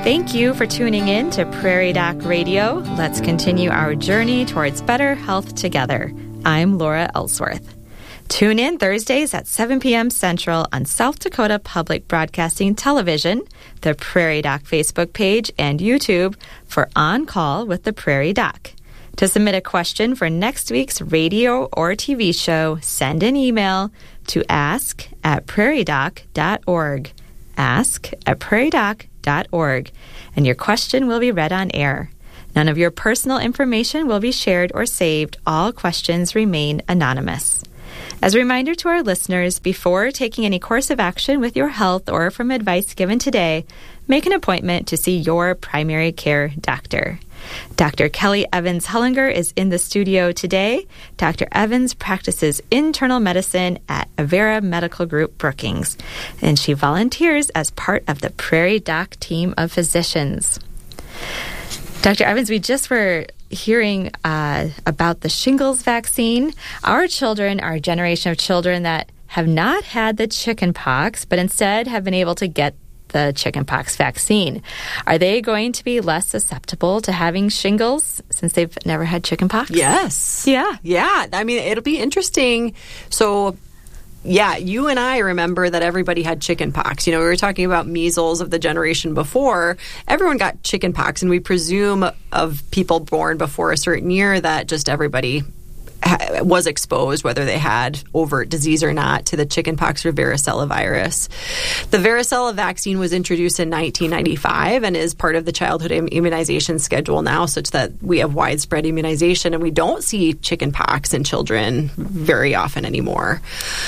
Thank you for tuning in to Prairie Doc Radio. Let's continue our journey towards better health together. I'm Laura Ellsworth. Tune in Thursdays at 7 p.m. Central on South Dakota Public Broadcasting Television, the Prairie Doc Facebook page, and YouTube for On Call with the Prairie Doc. To submit a question for next week's radio or TV show, send an email to ask@prairiedoc.org. ask@prairiedoc.org, and your question will be read on air. None of your personal information will be shared or saved. All questions remain anonymous. As a reminder to our listeners, before taking any course of action with your health or from advice given today, make an appointment to see your primary care doctor. Dr. Kelly Evans Hellinger is in the studio today. Dr. Evans practices internal medicine at Avera Medical Group Brookings, and she volunteers as part of the Prairie Doc team of physicians. Dr. Evans, we just were hearing about the shingles vaccine. Our children are a generation of children that have not had the chicken pox, but instead have been able to get the chickenpox vaccine. Are they going to be less susceptible to having shingles since they've never had chickenpox? Yes. Yeah. Yeah. I mean, it'll be interesting. So, yeah, you and I remember that everybody had chickenpox. You know, we were talking about measles of the generation before. Everyone got chickenpox, and we presume of people born before a certain year that just everybody was exposed, whether they had overt disease or not, to the chickenpox or varicella virus. The varicella vaccine was introduced in 1995 and is part of the childhood immunization schedule now, such that we have widespread immunization, and we don't see chickenpox in children very often anymore.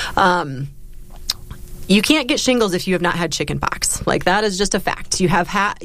You can't get shingles if you have not had chickenpox. Like, that is just a fact. You have had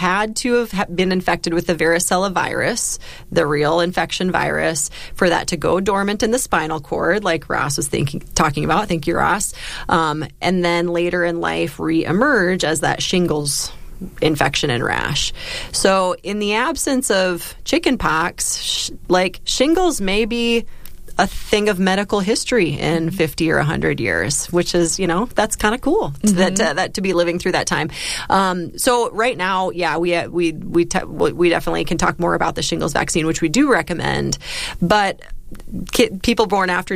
to have been infected with the varicella virus, the real infection virus, for that to go dormant in the spinal cord, like Ross was talking about. Thank you, Ross. And then later in life reemerge as that shingles infection and rash. So in the absence of chickenpox, shingles may be a thing of medical history in 50 or 100 years, which is, that's kind of cool that to be living through that time. So right now, yeah, we definitely can talk more about the shingles vaccine, which we do recommend, but people born after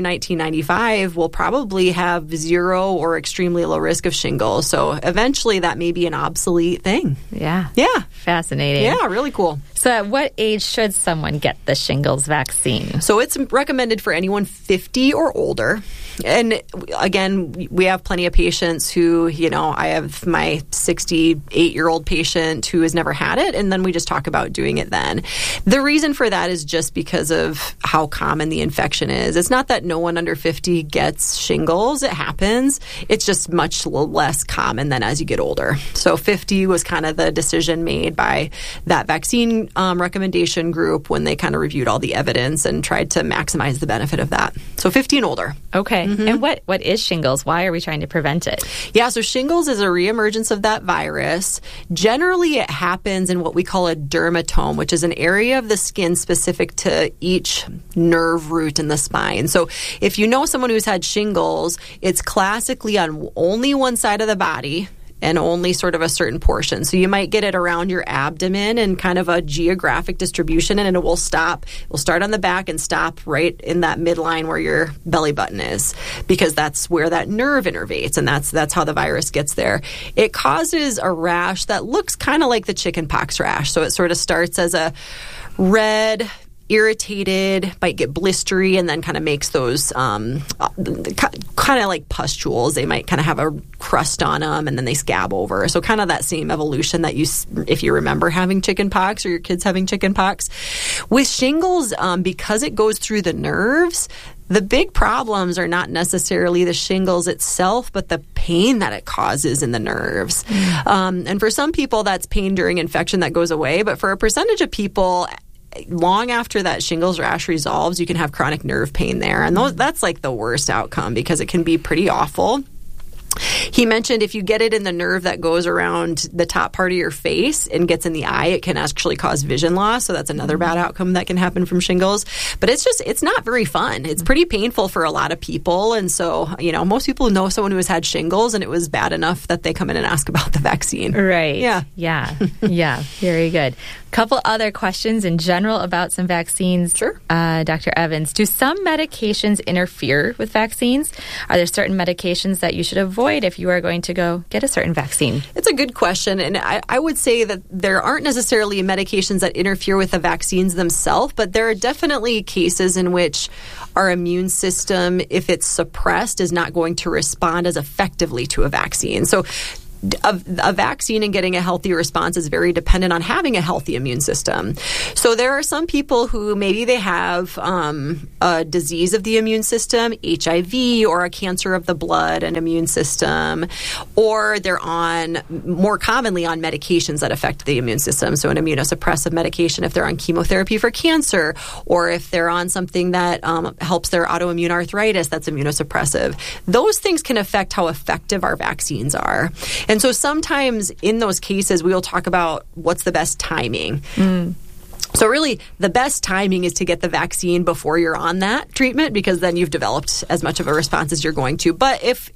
1995 will probably have zero or extremely low risk of shingles. So eventually that may be an obsolete thing. Yeah. Yeah. Fascinating. Yeah, really cool. So at what age should someone get the shingles vaccine? So it's recommended for anyone 50 or older. And again, we have plenty of patients who, I have my 68-year-old patient who has never had it, and then we just talk about doing it then. The reason for that is just because of how common the infection is. It's not that no one under 50 gets shingles. It happens. It's just much less common than as you get older. So 50 was kind of the decision made by that vaccine recommendation group when they kind of reviewed all the evidence and tried to maximize the benefit of that. So 50 and older. Okay. Mm-hmm. And what is shingles? Why are we trying to prevent it? Yeah, so shingles is a reemergence of that virus. Generally, it happens in what we call a dermatome, which is an area of the skin specific to each nerve root in the spine. So if you know someone who's had shingles, it's classically on only one side of the body and only sort of a certain portion. So you might get it around your abdomen and kind of a geographic distribution, and it will stop. It will start on the back and stop right in that midline where your belly button is, because that's where that nerve innervates, and that's how the virus gets there. It causes a rash that looks kind of like the chickenpox rash. So it sort of starts as a red, irritated, might get blistery, and then kind of makes those kind of like pustules. They might kind of have a crust on them, and then they scab over. So kind of that same evolution that if you remember having chickenpox or your kids having chickenpox. With shingles, because it goes through the nerves, the big problems are not necessarily the shingles itself, but the pain that it causes in the nerves. And for some people, that's pain during infection that goes away. But for a percentage of people, long after that shingles rash resolves, you can have chronic nerve pain there. And that's like the worst outcome, because it can be pretty awful. He mentioned if you get it in the nerve that goes around the top part of your face and gets in the eye, it can actually cause vision loss. So that's another bad outcome that can happen from shingles. But it's not very fun. It's pretty painful for a lot of people. And so, most people know someone who has had shingles, and it was bad enough that they come in and ask about the vaccine. Right. Yeah. Yeah. Very good. Couple other questions in general about some vaccines. Sure. Dr. Evans, do some medications interfere with vaccines? Are there certain medications that you should avoid if you are going to go get a certain vaccine? It's a good question. And I would say that there aren't necessarily medications that interfere with the vaccines themselves, but there are definitely cases in which our immune system, if it's suppressed, is not going to respond as effectively to a vaccine. So a vaccine and getting a healthy response is very dependent on having a healthy immune system. So there are some people who maybe they have a disease of the immune system, HIV, or a cancer of the blood and immune system, or they're more commonly on medications that affect the immune system. So an immunosuppressive medication if they're on chemotherapy for cancer, or if they're on something that helps their autoimmune arthritis that's immunosuppressive. Those things can affect how effective our vaccines are. And so sometimes in those cases, we will talk about what's the best timing. So really, the best timing is to get the vaccine before you're on that treatment, because then you've developed as much of a response as you're going to. But if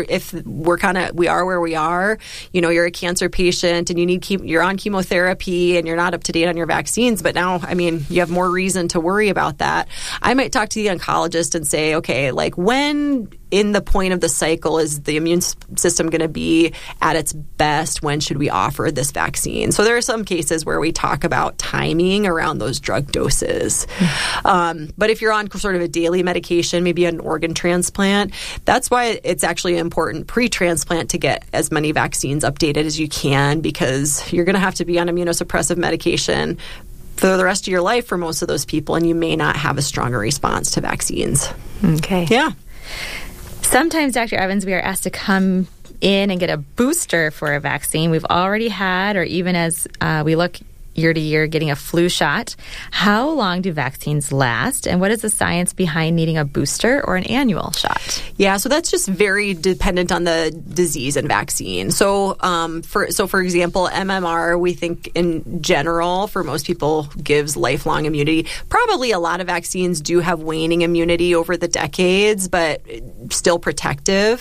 we are where we are, you're a cancer patient and you're on chemotherapy and you're not up to date on your vaccines, but now, you have more reason to worry about that. I might talk to the oncologist and say, okay, when in the point of the cycle is the immune system going to be at its best? When should we offer this vaccine? So there are some cases where we talk about timing around those drug doses. But if you're on sort of a daily medication, maybe an organ transplant, that's why it's actually important pre-transplant to get as many vaccines updated as you can, because you're going to have to be on immunosuppressive medication for the rest of your life for most of those people, and you may not have a stronger response to vaccines. Okay. Yeah. Sometimes, Dr. Evans, we are asked to come in and get a booster for a vaccine we've already had, or even as we look year to year getting a flu shot. How long do vaccines last, and what is the science behind needing a booster or an annual shot? Yeah, so that's just very dependent on the disease and vaccine. So, for example, MMR, we think in general for most people gives lifelong immunity. Probably a lot of vaccines do have waning immunity over the decades, but still protective.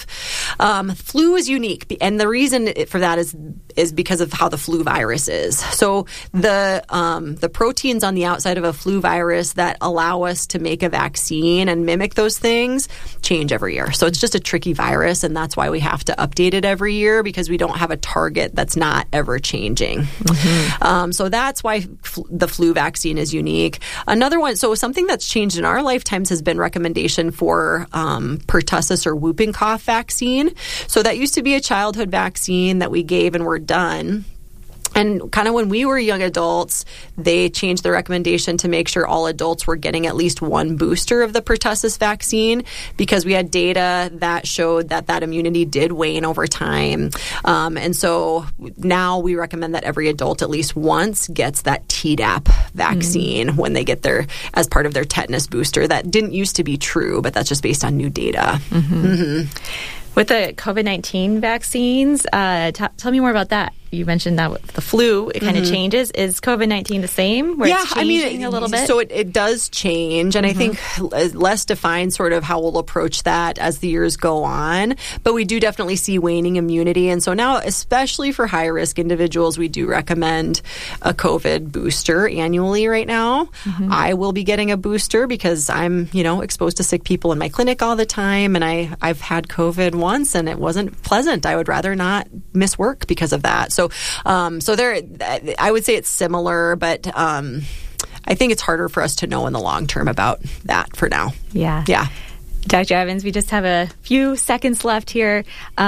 Flu is unique, and the reason for that is because of how the flu virus is. So the proteins on the outside of a flu virus that allow us to make a vaccine and mimic those things change every year. So it's just a tricky virus, and that's why we have to update it every year, because we don't have a target that's not ever changing. So that's why the flu vaccine is unique. Another one, so something that's changed in our lifetimes has been recommendation for pertussis or whooping cough vaccine. So that used to be a childhood vaccine that we gave and we're done. And kind of when we were young adults, they changed the recommendation to make sure all adults were getting at least one booster of the pertussis vaccine, because we had data that showed that immunity did wane over time. And so now we recommend that every adult at least once gets that Tdap vaccine when they get as part of their tetanus booster. That didn't used to be true, but that's just based on new data. With the COVID-19 vaccines, tell me more about that. You mentioned that with the flu, it kind of changes. Is COVID-19 the same? Where it's changing a little bit? So it does change, and I think less defined sort of how we'll approach that as the years go on. But we do definitely see waning immunity, and so now, especially for high-risk individuals, we do recommend a COVID booster annually right now. I will be getting a booster because I'm, exposed to sick people in my clinic all the time, and I've had COVID once, and it wasn't pleasant. I would rather not miss work because of that. So there, I would say it's similar, but I think it's harder for us to know in the long term about that for now. Yeah. Dr. Evans, we just have a few seconds left here.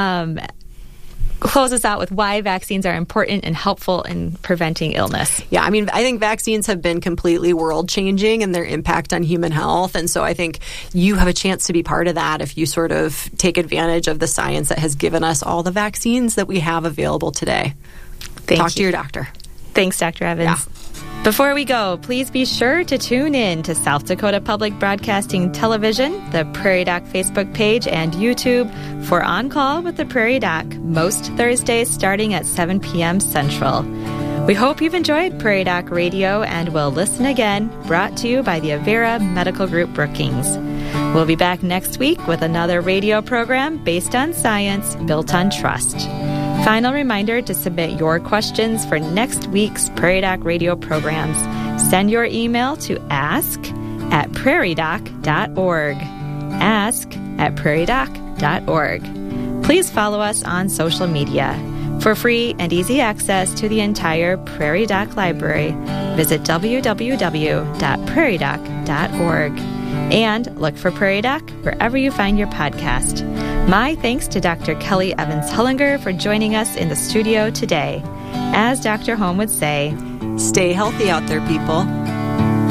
Close us out with why vaccines are important and helpful in preventing illness. Yeah, I think vaccines have been completely world-changing in their impact on human health, and so I think you have a chance to be part of that if you sort of take advantage of the science that has given us all the vaccines that we have available today. Talk to your doctor. Thanks, Dr. Evans. Yeah. Before we go, please be sure to tune in to South Dakota Public Broadcasting Television, the Prairie Doc Facebook page, and YouTube for On Call with the Prairie Doc, most Thursdays starting at 7 p.m. Central. We hope you've enjoyed Prairie Doc Radio and will listen again, brought to you by the Avera Medical Group Brookings. We'll be back next week with another radio program based on science, built on trust. Final reminder to submit your questions for next week's Prairie Doc radio programs. Send your email to ask@prairiedoc.org. ask@prairiedoc.org. Please follow us on social media. For free and easy access to the entire Prairie Doc library, visit www.prairiedoc.org. And look for Prairie Doc wherever you find your podcast. My thanks to Dr. Kelly Evans Hullinger for joining us in the studio today. As Dr. Holm would say, stay healthy out there, people.